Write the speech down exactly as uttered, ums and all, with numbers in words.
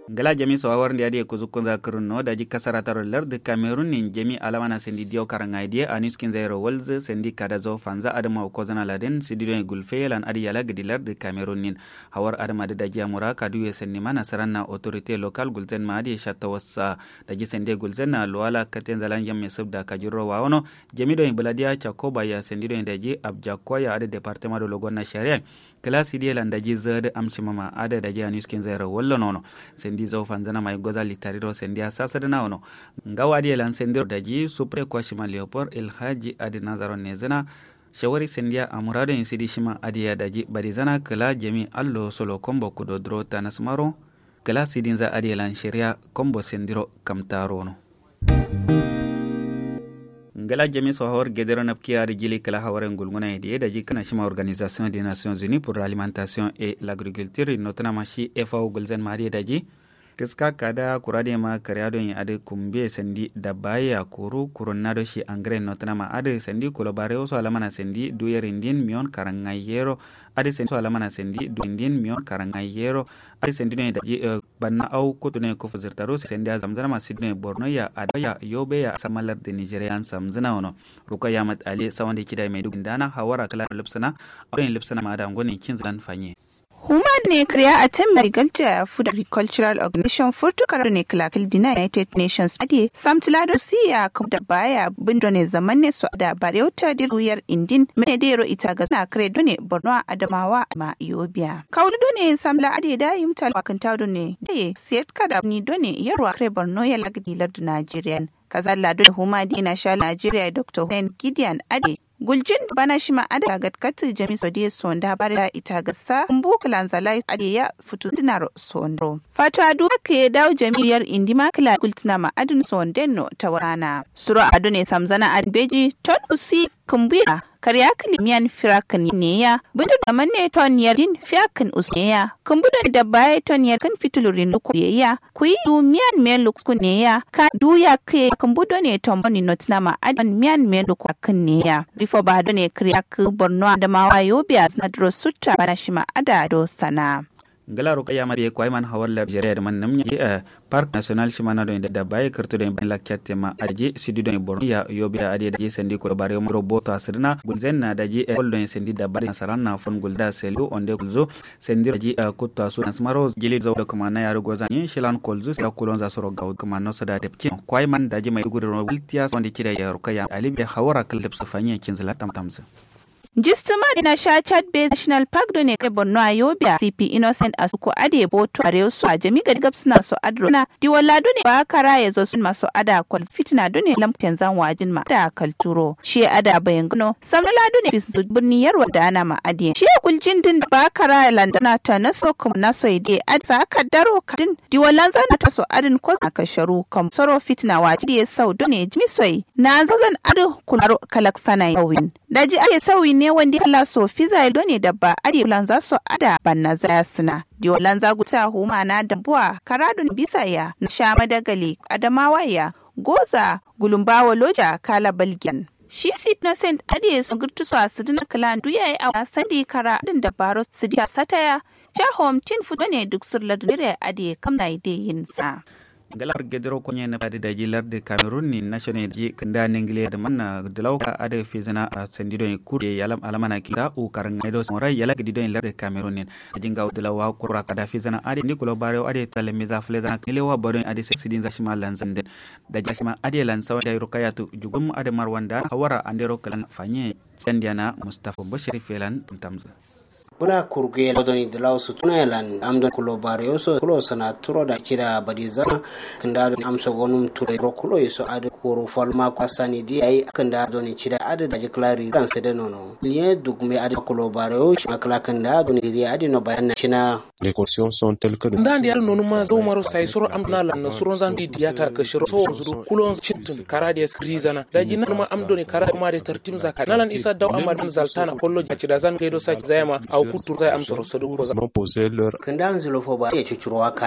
gala jami so awar ndiadi ko zukko zakrun no daji kasara taro lerde Cameroon nin jami alamana sendi dio karanga die anis kin zero walz sendi kada zo fanza adama ko zana laden sidido gulfe lan adi yala gidi lerde Cameroon nin hawar adama da daji amura kadu senni mana saranna autorité local gulten ma adi shatta wassa daji sende gulzen na luala katen zalan yamme subda kajiro wa ono jami do baladia chakoba ya sendido daji abja koya ade département de logona sharia klasi die lan daji zade amchimama ade daji anis kin zero wallo nono sendi zo fanzana mai goza litariro sendi asasa dana ono ngawa adi lan sendi daji supre kwa shima leopard el haji adi nazaro nezana shawari sendia amurado insidi shima adi ya daji badizana kala jami allo solo kombo kudo dro tanasmaro kala sidinza adi lan sharia kombo sendiro kamtaro no ngala jami so hor gedero napki ari jili kala haware ngulguna ide daji kana shima organisation des nations unies pour l'alimentation et l'agriculture notamment shi F A O gulzen mari daji kiska kada kurade ma karyado yin ade kumbe sendi dabaya kuru kurunado shi angre notamment ade sendi kolabareo so alamana sendi duyerindin mion karangayero ade sendi so alamana sendi duindin mion karangayero ade sendi ne daji uh, banna au kutune ko fuzirtaro sendi zamzana ma sidne borno ya adaya yobe ya samalar de nigerian samzana ono rukaya mat ali sawande kida mai dugindana hawara kala lipsana awen lipsana ma da ngoni kinzan fanye Human ne kriya a tem agriculture food agricultural organization furtu karo ne kilakil dina United Nations adi samtilado siya da baya bindo ne zaman ne su da bareuta di ruyar indin medero ita ga na kredo ne Borno Adamawa ma Yobiya kawdu ne samla adi da yimtal wakantado ne de set kada ni done yarwa kre Borno ya lagdi lardu Nigerian kazalla do huma dina sha Nigeria Doctor Hen Gideon adi Guljin bana shi ma ada gatkatu jami sodiye sonda bare ita gasa mbu kalanzalai adiya futu dinar sondro. Fatu adu ke dawo jami'ar indima kala gultina ma adun sondenno tawana. Sura adu ne samzana adbeji ton usi kumbuya karya kalimiyan firakan ne ya budu da manne ton yardin fiyakan usneya kumbuda da baya ton yarkan fitulurin lukuyeya kuyi du miyan men lukku ne ya ka duya ke kumbudo ne ton boni notina ma adun miyan men lukku kan ne ya before ba do ne kriya ku Borno Adamawa Yobiya na dro sutta bana shima ada do sana ngala ro kaya mari ko ayman hawalla jere man namnya e park national shimana do da baye kartu do ben lakcate ma aji sidu do Borno ya Yobiya ade da sendi ko bare mo roboto asirna gulzen na daji e koldo sendi da bare saranna fon gulda selu onde gulzo sendi daji kutta su nasmaro jili zo kuma na yaro gozan yin shilan kolzu ya kulon za soro gaw kuma no sada depki ko ayman daji mai gudu ro wiltiya sonde kida ya ro kaya ali be hawara kalib safanya kinzla tamtamsa Jistuma ina sha Chad Bay National Park do ne kai Borno a Yobiya C P Innocent Asuko ade boto are su a jami gadi gabsuna so adro na diwala do ne ba kara ya zo sun maso ada kwal fitina do ne lamten zan wajin ma da kalturo shi ada bayan gano samala do ne bisu birni yarwa da ana ma ade shi kuljin din ba kara landana ta na so kuma na so ide ad saka daro kadin diwalan zan ta so adin ko aka sharu kam soro fitina waji ya sau do ne jimi soyi na zazan ado kularo kalaksana yawin daji ake sauyi ne wanda Allah so fiza do ne da ba ade lanza so ada banna zaya suna dio lanza guta huma na dambuwa karadun bisa ya na shama dagali Adamawa ya goza gulumbawa loja kala balgian shi si innocent ade so gurtu so asudina kala duya a sandi kara din da baro sidiya sataya jahom tin fudo ne duk surlar dire ade kamna ide yin sa galar gedero ko nyene padi daji larde Cameroon ni national ji kanda ningle de manna delawka ade fizana sendido en kur yalam alamana kida u karangaido sora yala gidido en larde Cameroon ni jinga delawa kura kada fizana ade nikulo bare ade tale miza flezana lewa bodon ade sidin za shima lanzande da jashima ade lansawa da rukayatu jugum ade marwanda hawara andero kalan fanye chandiana Mustafa Bashir felan tamza bula kurge lodoni dilaw sutuna yalan amdo kulo bare so kulo sana turo da kida badizana kanda amso gonum turo ro kulo iso ade koro falma kwasani di ai kanda doni kida ade da jiklari dan sede nono liye dugme ade kulo bare o makla kanda doni ri ade no bayan china les cautions sont telles que ndandi yar nonu ma zo maro sai soro amna lan no soro zandi diata ka shiro so zuru kulo chintin karade skrizana da jinan ma amdo ne karade ma de tartim zakana lan isa daw amadan zaltana kollo kida zan gaido sa zayama au kutur zai amsa rosa duk poser leur kandan zulo fo ba ya ci ciruwa